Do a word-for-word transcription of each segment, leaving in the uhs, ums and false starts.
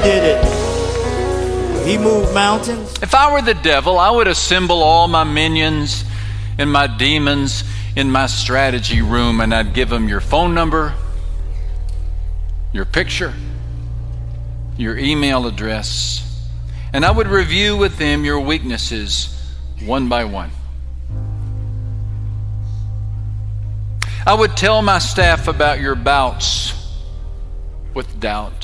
did it. He moved mountains. If I were the devil, I would assemble all my minions and my demons in my strategy room, and I'd give them your phone number, your picture, your email address, and I would review with them your weaknesses one by one. I would tell my staff about your bouts with doubt.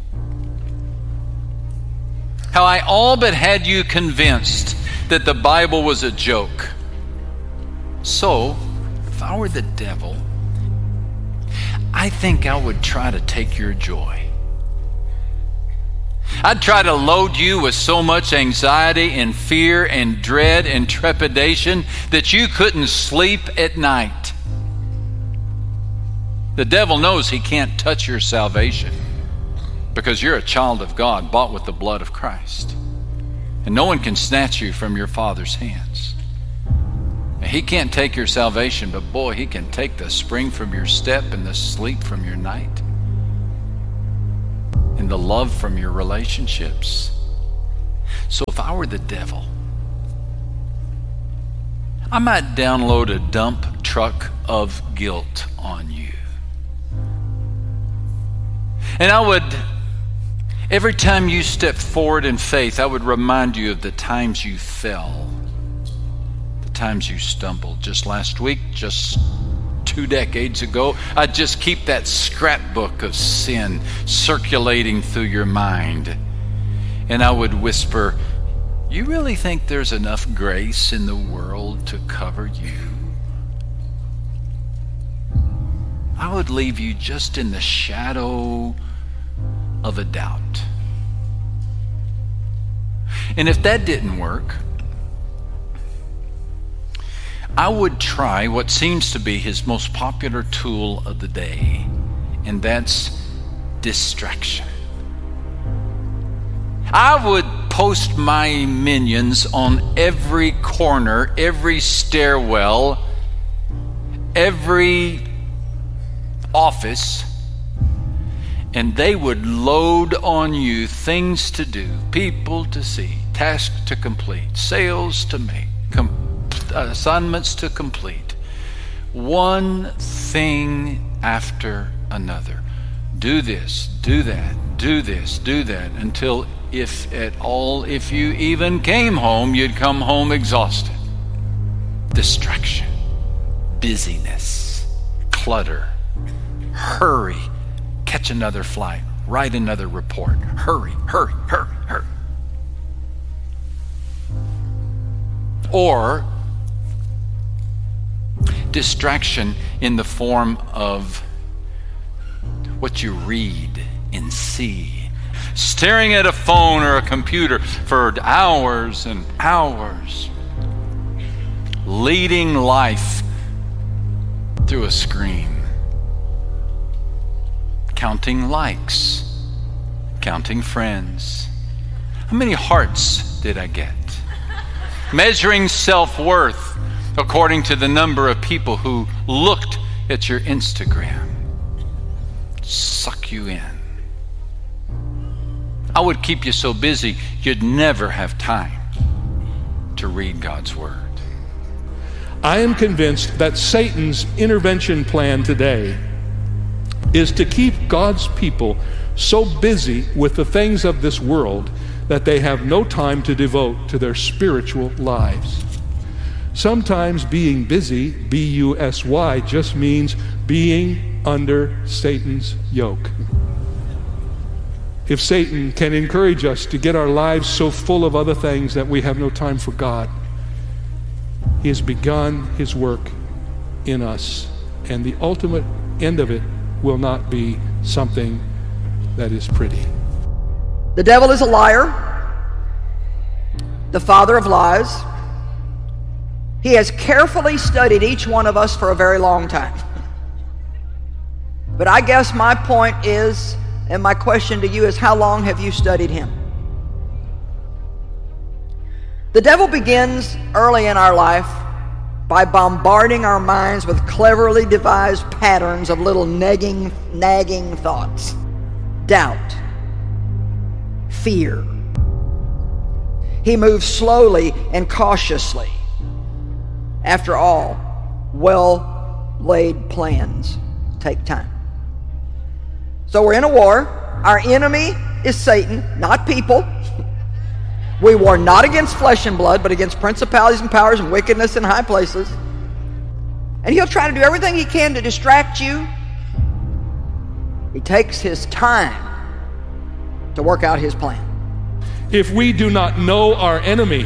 How I all but had you convinced that the Bible was a joke. So, if I were the devil, I think I would try to take your joy. I'd try to load you with so much anxiety and fear and dread and trepidation that you couldn't sleep at night. The devil knows he can't touch your salvation because you're a child of God, bought with the blood of Christ. And no one can snatch you from your Father's hands. He can't take your salvation, but boy, he can take the spring from your step and the sleep from your night and the love from your relationships. So if I were the devil, I might download a dump truck of guilt on you. And I would, every time you step forward in faith, I would remind you of the times you fell, the times you stumbled. Just last week, just two decades ago, I'd just keep that scrapbook of sin circulating through your mind. And I would whisper, you really think there's enough grace in the world to cover you? I would leave you just in the shadow of a doubt. And if that didn't work, I would try what seems to be his most popular tool of the day, and that's distraction. I would post my minions on every corner, every stairwell, every office, and they would load on you things to do, people to see, tasks to complete, sales to make, com- assignments to complete, one thing after another. Do this, do that, do this, do that, until if at all, if you even came home, you'd come home exhausted. Distraction, busyness, clutter, hurry, catch another flight, write another report, hurry, hurry, hurry, hurry. Or distraction in the form of what you read and see. Staring at a phone or a computer for hours and hours. Leading life through a screen. Counting likes. Counting friends. How many hearts did I get? Measuring self-worth according to the number of people who looked at your Instagram. Suck you in. I would keep you so busy you'd never have time to read God's Word. I am convinced that Satan's intervention plan today is to keep God's people so busy with the things of this world that they have no time to devote to their spiritual lives. Sometimes being busy, B U S Y, just means being under Satan's yoke. If Satan can encourage us to get our lives so full of other things that we have no time for God, he has begun his work in us, and the ultimate end of it will not be something that is pretty. The devil is a liar, the father of lies. He has carefully studied each one of us for a very long time. But I guess my point is, and my question to you is, how long have you studied him? The devil begins early in our life by bombarding our minds with cleverly devised patterns of little nagging, nagging thoughts. Doubt, fear. He moves slowly and cautiously. After all, well-laid plans take time. So we're in a war. Our enemy is Satan, not people. We war not against flesh and blood, but against principalities and powers and wickedness in high places. And he'll try to do everything he can to distract you. He takes his time to work out his plan. If we do not know our enemy,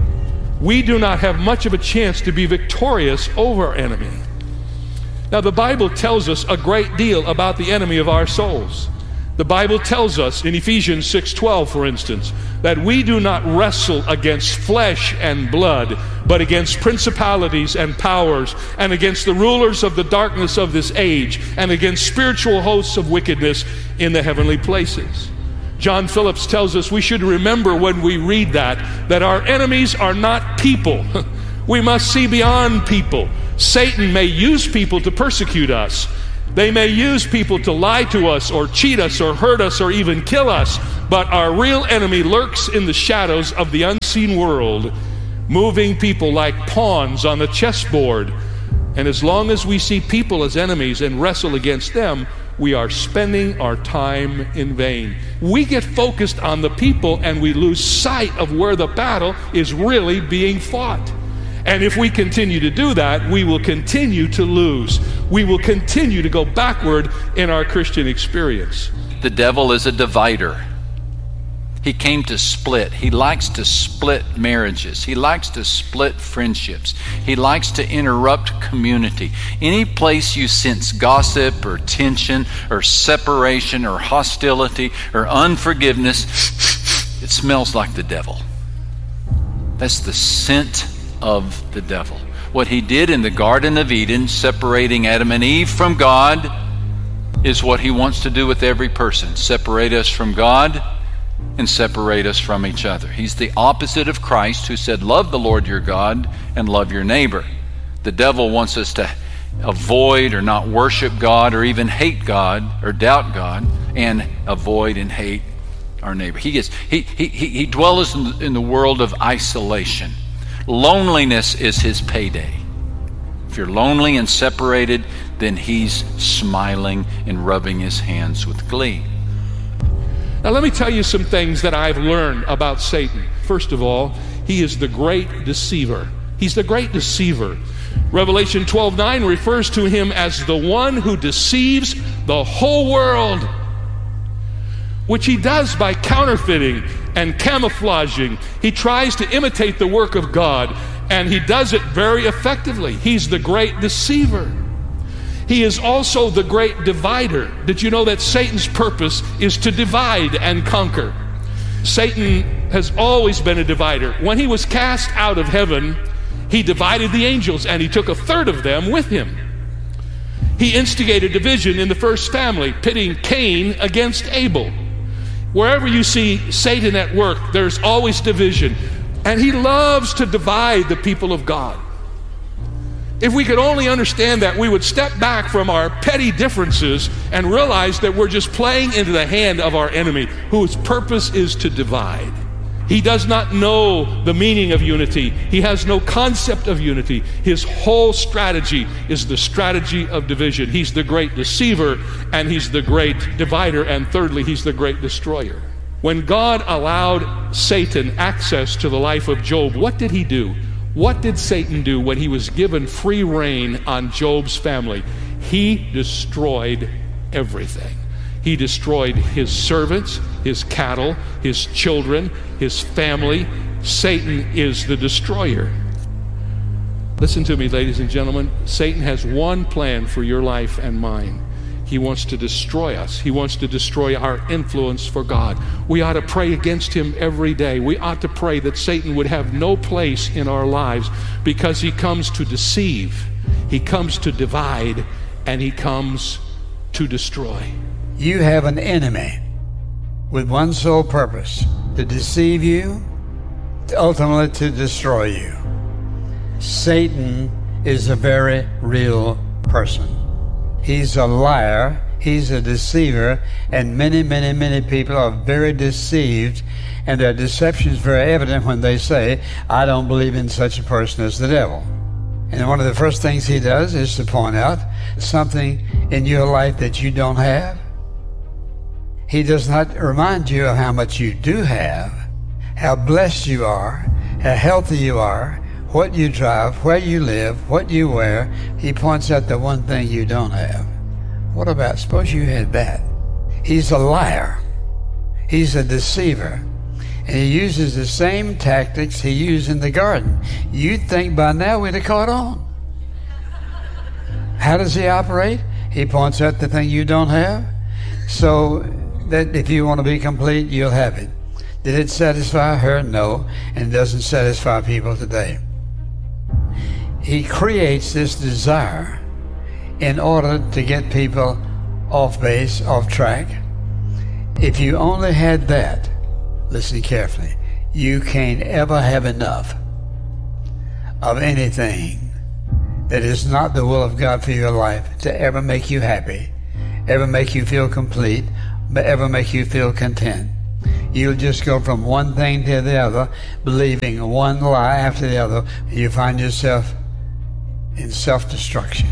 we do not have much of a chance to be victorious over our enemy. Now, the Bible tells us a great deal about the enemy of our souls. The Bible tells us in Ephesians six twelve, for instance, that we do not wrestle against flesh and blood, but against principalities and powers, and against the rulers of the darkness of this age, and against spiritual hosts of wickedness in the heavenly places. John Phillips tells us we should remember when we read that, that our enemies are not people. We must see beyond people. Satan may use people to persecute us. They may use people to lie to us or cheat us or hurt us or even kill us, but our real enemy lurks in the shadows of the unseen world, moving people like pawns on a chessboard. And as long as we see people as enemies and wrestle against them, we are spending our time in vain. We get focused on the people and we lose sight of where the battle is really being fought. And if we continue to do that, we will continue to lose. We will continue to go backward in our Christian experience. The devil is a divider. He came to split. He likes to split marriages. He likes to split friendships. He likes to interrupt community. Any place you sense gossip or tension or separation or hostility or unforgiveness, it smells like the devil. That's the scent of the devil. What he did in the Garden of Eden, separating Adam and Eve from God, is what he wants to do with every person. Separate us from God and separate us from each other. He's the opposite of Christ, who said, love the Lord your God and love your neighbor. The devil wants us to avoid or not worship God or even hate God or doubt God and avoid and hate our neighbor. He gets he he he, he dwells in the, in the world of isolation. Loneliness is his payday. If you're lonely and separated, then he's smiling and rubbing his hands with glee. Now let me tell you some things that I've learned about Satan. First of all, he is the great deceiver. He's the great deceiver. Revelation twelve nine refers to him as the one who deceives the whole world, which he does by counterfeiting and camouflaging. He tries to imitate the work of God, and he does it very effectively. He's the great deceiver. He is also the great divider. Did you know that Satan's purpose is to divide and conquer? Satan has always been a divider. When he was cast out of heaven, he divided the angels, and he took a third of them with him. He instigated division in the first family, pitting Cain against Abel. Wherever you see Satan at work, there's always division. And he loves to divide the people of God. If we could only understand that, we would step back from our petty differences and realize that we're just playing into the hand of our enemy, whose purpose is to divide. He does not know the meaning of unity. He has no concept of unity. His whole strategy is the strategy of division. He's the great deceiver, and he's the great divider, and thirdly, he's the great destroyer. When God allowed Satan access to the life of Job, what did he do? What did Satan do when he was given free reign on Job's family? He destroyed everything. He destroyed his servants, his cattle, his children, his family. Satan is the destroyer. Listen to me, ladies and gentlemen. Satan has one plan for your life and mine. He wants to destroy us. He wants to destroy our influence for God. We ought to pray against him every day. We ought to pray that Satan would have no place in our lives, because he comes to deceive, he comes to divide, and he comes to destroy. You have an enemy with one sole purpose: to deceive you, ultimately to destroy you. Satan is a very real person. He's a liar He's a deceiver, and many, many, many people are very deceived, and their deception is very evident when they say, I don't believe in such a person as the devil. And one of the first things he does is to point out something in your life that you don't have. He does not remind you of how much you do have, how blessed you are, how healthy you are, what you drive, where you live, what you wear. He points out the one thing you don't have. What about, suppose you had that? He's a liar. He's a deceiver. And he uses the same tactics he used in the garden. You'd think by now we'd have caught on. How does he operate? He points out the thing you don't have, so that if you want to be complete, you'll have it. Did it satisfy her? No, and it doesn't satisfy people today. He creates this desire in order to get people off base, off track. If you only had that, listen carefully, you can't ever have enough of anything that is not the will of God for your life to ever make you happy, ever make you feel complete, but ever make you feel content. You'll just go from one thing to the other, believing one lie after the other, and you find yourself in self-destruction.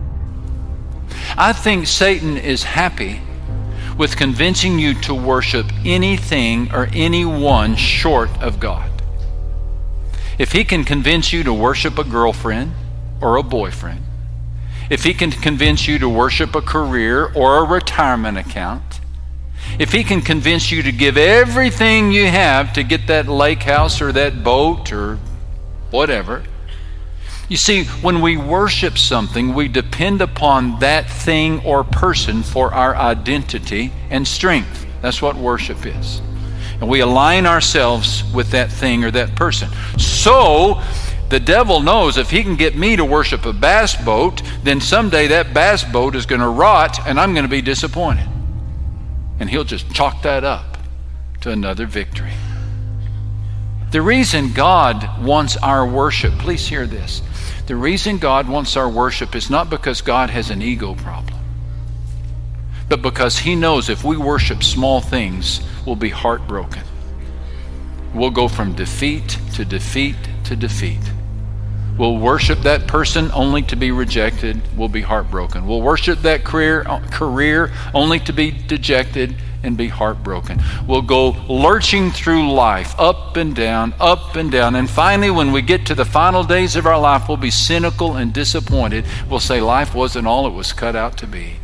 I think Satan is happy with convincing you to worship anything or anyone short of God. If he can convince you to worship a girlfriend or a boyfriend, if he can convince you to worship a career or a retirement account, if he can convince you to give everything you have to get that lake house or that boat or whatever. You see, when we worship something, we depend upon that thing or person for our identity and strength. That's what worship is. And we align ourselves with that thing or that person. So, the devil knows if he can get me to worship a bass boat, then someday that bass boat is going to rot and I'm going to be disappointed. And he'll just chalk that up to another victory. The reason God wants our worship, please hear this. The reason God wants our worship is not because God has an ego problem, but because he knows if we worship small things, we'll be heartbroken. We'll go from defeat to defeat to defeat. We'll worship that person only to be rejected. We'll be heartbroken. We'll worship that career, career only to be dejected and be heartbroken. We'll go lurching through life, up and down, up and down. And finally, when we get to the final days of our life, we'll be cynical and disappointed. We'll say life wasn't all it was cut out to be.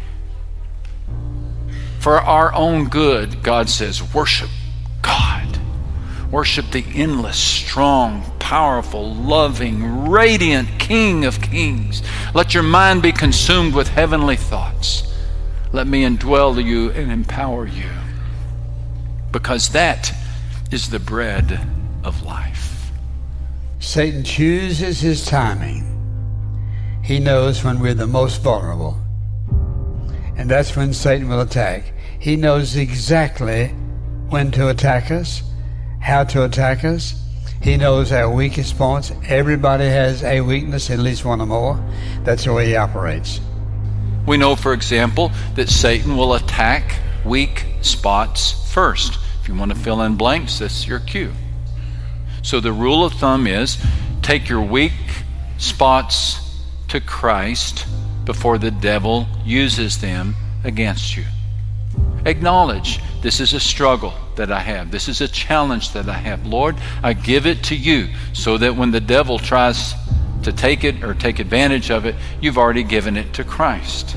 For our own good, God says, worship God. Worship the endless, strong, powerful, loving, radiant King of Kings. Let your mind be consumed with heavenly thoughts. Let me indwell you and empower you, because that is the bread of life. Satan chooses his timing. He knows when we're the most vulnerable, and that's when Satan will attack. He knows exactly when to attack us, how to attack us. He knows our weakest points. Everybody has a weakness, at least one or more. That's the way he operates. We know, for example, that Satan will attack weak spots first. If you want to fill in blanks, that's your cue. So the rule of thumb is take your weak spots to Christ before the devil uses them against you. Acknowledge, this is a struggle that I have. This is a challenge that I have. Lord, I give it to you so that when the devil tries to take it or take advantage of it, you've already given it to Christ.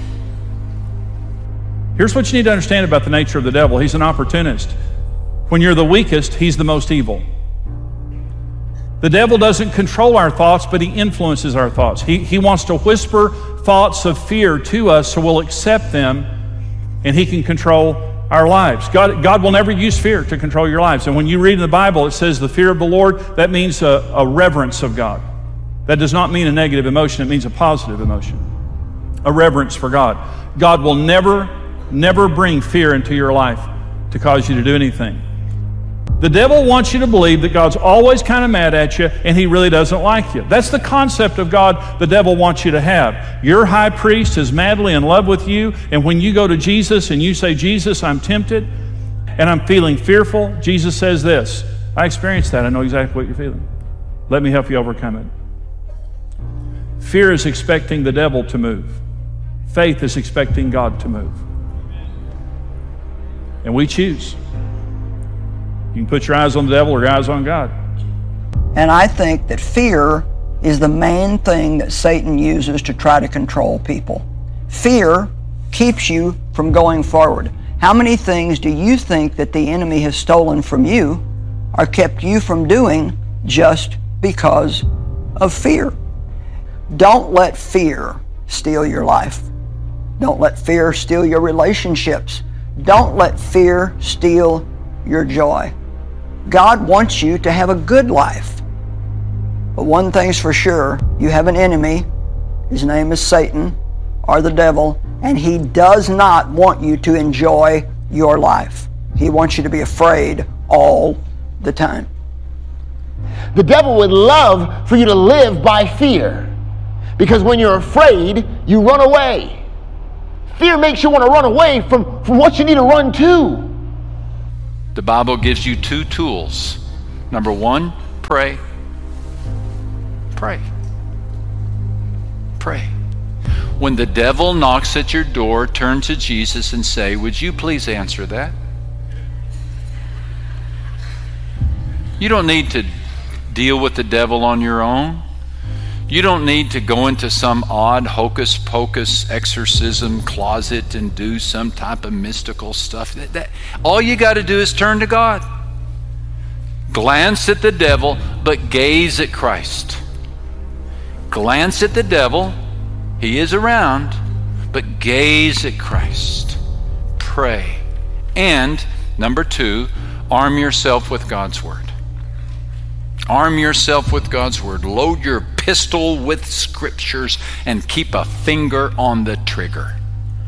Here's what you need to understand about the nature of the devil. He's an opportunist. When you're the weakest, he's the most evil. The devil doesn't control our thoughts, but he influences our thoughts. He, he wants to whisper thoughts of fear to us so we'll accept them, and he can control our lives. God, God will never use fear to control your lives. And when you read in the Bible, it says the fear of the Lord, that means a, a reverence of God. That does not mean a negative emotion, it means a positive emotion. A reverence for God. God will never, never bring fear into your life to cause you to do anything. The devil wants you to believe that God's always kind of mad at you and he really doesn't like you. That's the concept of God the devil wants you to have. Your high priest is madly in love with you, and when you go to Jesus and you say, Jesus, I'm tempted and I'm feeling fearful, Jesus says this, I experienced that. I know exactly what you're feeling. Let me help you overcome it. Fear is expecting the devil to move. Faith is expecting God to move. And we choose. You can put your eyes on the devil or your eyes on God. And I think that fear is the main thing that Satan uses to try to control people. Fear keeps you from going forward. How many things do you think that the enemy has stolen from you or kept you from doing just because of fear? Don't let fear steal your life. Don't let fear steal your relationships. Don't let fear steal your joy. God wants you to have a good life. But one thing's for sure, you have an enemy. His name is Satan or the devil, and he does not want you to enjoy your life. He wants you to be afraid all the time. The devil would love for you to live by fear, because when you're afraid, you run away. Fear makes you want to run away from, from what you need to run to. The Bible gives you two tools. Number one, pray. Pray. Pray. When the devil knocks at your door, turn to Jesus and say, would you please answer that? You don't need to deal with the devil on your own. You don't need to go into some odd hocus pocus exorcism closet and do some type of mystical stuff. That, that, all you got to do is turn to God. Glance at the devil, but gaze at Christ. Glance at the devil. He is around, but gaze at Christ. Pray. And, number two, arm yourself with God's Word. Arm yourself with God's Word. Load your pistol with scriptures and keep a finger on the trigger.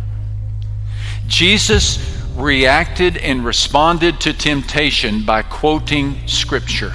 Jesus reacted and responded to temptation by quoting Scripture.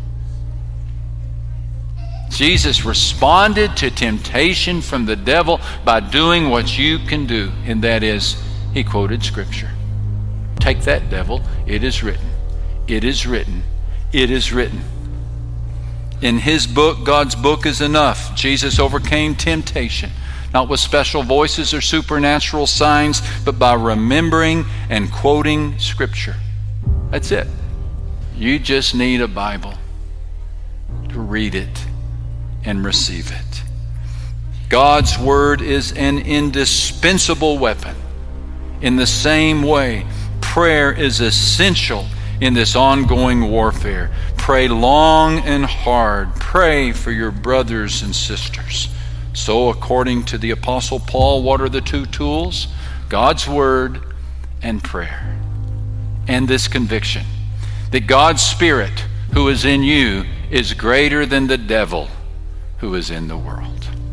Jesus responded to temptation from the devil by doing what you can do, and that is, he quoted Scripture. Take that, devil. It is written. It is written. It is written. In his book, God's book, is enough. Jesus overcame temptation, not with special voices or supernatural signs, but by remembering and quoting Scripture. That's it. You just need a Bible to read it and receive it. God's Word is an indispensable weapon. In the same way, prayer is essential in this ongoing warfare. Pray long and hard. Pray for your brothers and sisters. So, according to the Apostle Paul, what are the two tools? God's Word and prayer. And this conviction that God's Spirit who is in you is greater than the devil who is in the world.